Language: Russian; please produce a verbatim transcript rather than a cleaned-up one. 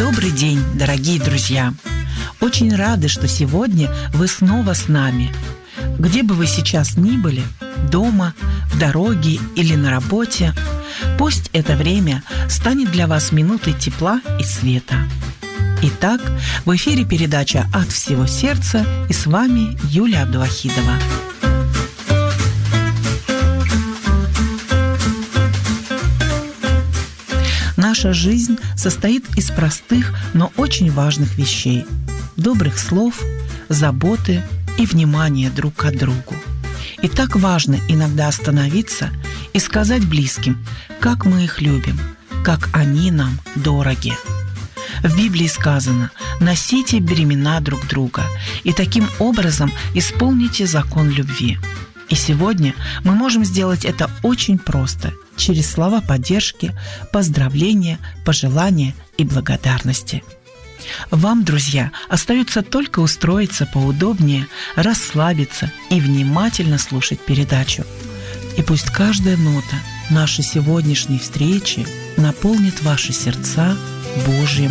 Добрый день, дорогие друзья! Очень рады, что сегодня вы снова с нами. Где бы вы сейчас ни были, дома, в дороге или на работе, пусть это время станет для вас минутой тепла и света. Итак, в эфире передача «От всего сердца», и с вами Юлия Абдувахидова. Наша жизнь состоит из простых, но очень важных вещей: добрых слов, заботы и внимания друг к другу. И так важно иногда остановиться и сказать близким, как мы их любим, как они нам дороги. В Библии сказано: «Носите бремена друг друга, и таким образом исполните закон любви». И сегодня мы можем сделать это очень просто, через слова поддержки, поздравления, пожелания и благодарности. Вам, друзья, остается только устроиться поудобнее, расслабиться и внимательно слушать передачу. И пусть каждая нота нашей сегодняшней встречи наполнит ваши сердца Божьим